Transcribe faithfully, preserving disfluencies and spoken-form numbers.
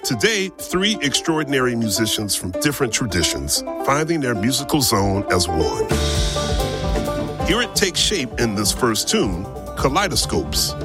Today, three extraordinary musicians from different traditions, finding their musical zone as one. Here it takes shape in this first tune, Kaleidoscopes.